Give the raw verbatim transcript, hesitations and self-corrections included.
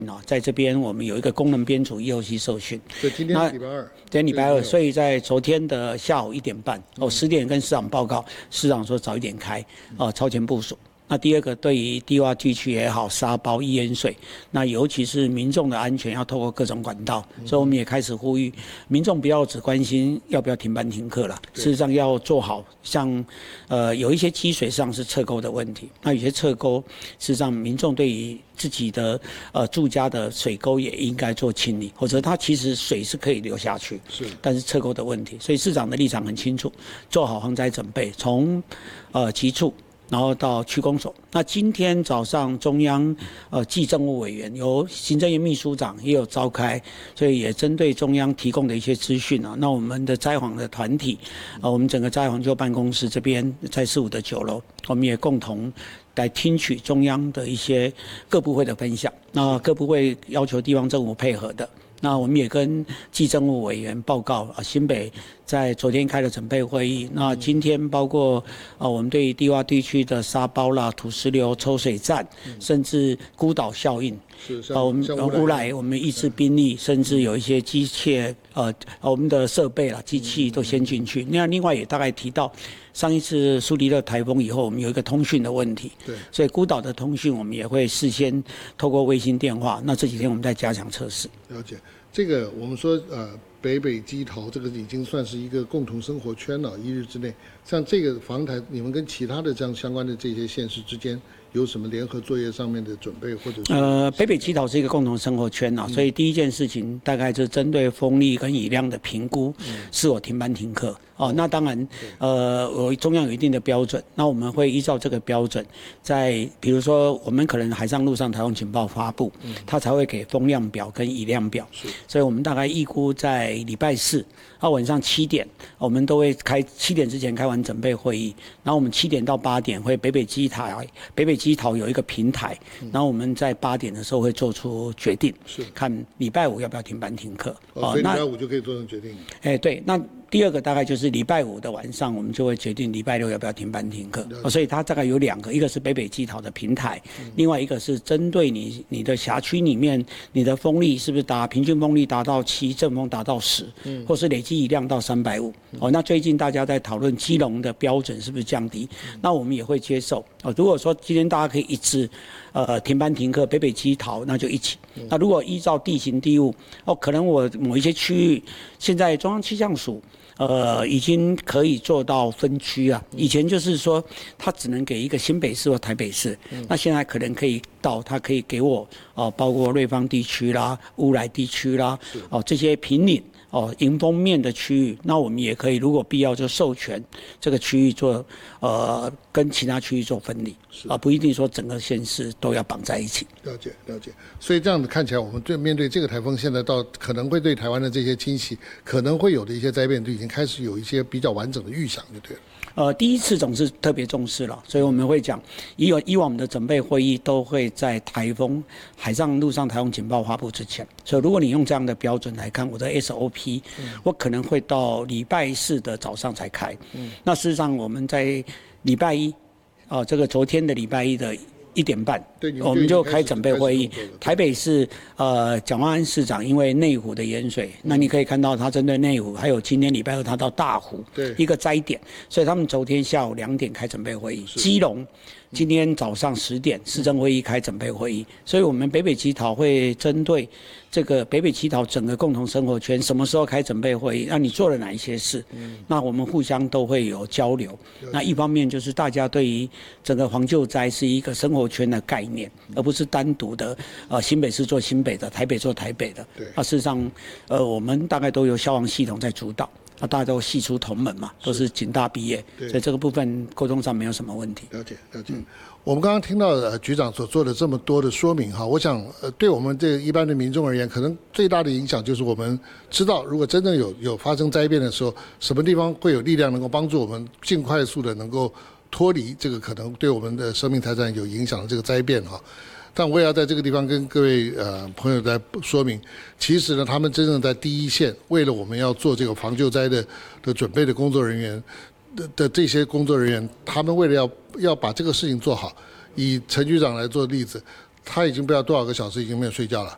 啊，在这边我们有一个功能编组 E O C 受训。 所以今天是礼拜二。 今天礼拜二，所以在昨天的下午一点半，哦，十点跟市长报告，市长说早一点开，哦，超前部署。那第二个，对于低洼地区也好，沙包、易淹水，那尤其是民众的安全，要透过各种管道，所以我们也开始呼吁民众不要只关心要不要停班停课了，事实上要做好，像呃有一些积水上是侧沟的问题，那有些侧沟，事实上民众对于自己的呃住家的水沟也应该做清理，或者它其实水是可以流下去， 是， 但是侧沟的问题，所以市长的立场很清楚，做好防灾准备，从呃急处。然后到区公所。那今天早上中央呃暨政务委员由行政院秘书长也有召开，所以也针对中央提供的一些资讯啊，那我们的灾防的团体，呃，我们整个灾防救办公室这边在四五的九楼，我们也共同来听取中央的一些各部会的分享。那各部会要求地方政府配合的。那我们也跟暨政务委员报告啊，新北在昨天开了准备会议。那今天包括啊，我们对低洼地区的沙包啦、土石流抽水站，甚至孤岛效应，啊，我们乌来我们抑制兵力，甚至有一些机械呃，我们的设备啦、机器都先进去。那另外也大概提到。上一次苏迪勒台风以后，我们有一个通讯的问题， 对， 所以孤岛的通讯我们也会事先透过卫星电话。那这几天我们在加强测试。 了解，这个我们说呃北北基桃这个已经算是一个共同生活圈了，一日之内，像这个防台，你们跟其他的这样相关的这些县市之间有什么联合作业上面的准备，或者是？ 呃，北北基桃是一个共同生活圈啊，嗯、所以第一件事情大概就是针对风力跟雨量的评估，嗯、是否停班停课。哦，那当然，呃，我中央有一定的标准，那我们会依照这个标准，在比如说我们可能海上、陆上台风警报发布，嗯、它才会给风量表跟雨量表，所以我们大概预估在礼拜四，啊晚上七点，我们都会开七点之前开完准备会议，然后我们七点到八点会北北基桃，北北基桃有一个平台，嗯、然后我们在八点的时候会做出决定，是看礼拜五要不要停班停课。 哦，所以礼拜五就可以做成决定。 哎，对，那。第二个大概就是礼拜五的晚上，我们就会决定礼拜六要不要停班停课。哦、所以它大概有两个，一个是北北基桃的平台，嗯、另外一个是针对你你的辖区里面，你的风力是不是达平均风力达到七，阵风达到十、嗯，或是累积雨量到三百五。哦，那最近大家在讨论基隆的标准是不是降低？嗯、那我们也会接受。哦，如果说今天大家可以一致，呃，停班停课，北北基桃那就一起。嗯、那如果依照地形地物，哦，可能我某一些区域现在中央气象署。呃，已经可以做到分区啊。以前就是说，它只能给一个新北市或台北市，嗯、那现在可能可以到，它可以给我哦、呃，包括瑞芳地区啦、乌来地区啦，哦、呃、这些平岭哦迎风面的区域，那我们也可以，如果必要就授权这个区域做呃跟其他区域做分离，啊、呃、不一定说整个县市都要绑在一起。 了解了解，所以这样子看起来，我们对面对这个台风，现在到可能会对台湾的这些侵袭，可能会有的一些灾变，都已经开始有一些比较完整的预想，就对了。 呃，第一次总是特别重视了，所以我们会讲，以往以往我们的准备会议都会在台风、海上、陆上台风警报发布之前。所以如果你用这样的标准来看，我的 S O P，、嗯、我可能会到礼拜四的早上才开。嗯、那事实上我们在礼拜一，哦、呃，这个昨天的礼拜一的。一点半，我们就开准备会议。台北市呃蒋万安市长因为内湖的淹水，那你可以看到他针对内湖，还有今天礼拜二他到大湖，一个灾点，所以他们昨天下午两点开准备会议。基隆今天早上十点市政会议开准备会议，所以我们北北基桃会针对这个北北基桃整个共同生活圈什么时候开准备会议，那你做了哪一些事？嗯、那我们互相都会有交流。那一方面就是大家对于整个防救灾是一个生活圈的概念，而不是单独的呃新北市做新北的，台北做台北的。对。那事实上，呃，我们大概都有消防系统在主导。那大家都系出同门嘛，都是警大毕业，所以这个部分沟通上没有什么问题。 了解了解。嗯、我们刚刚听到呃局长所做的这么多的说明哈，我想呃对我们这一般的民众而言，可能最大的影响就是我们知道，如果真正有有发生灾变的时候，什么地方会有力量能够帮助我们尽快速的能够脱离这个可能对我们的生命财产有影响的这个灾变哈。但我也要在这个地方跟各位呃朋友来说明，其实呢，他们真正在第一线，为了我们要做这个防救灾的的准备的工作人员的的这些工作人员，他们为了要要把这个事情做好，以陈局长来做例子，他已经不知道多少个小时已经没有睡觉了。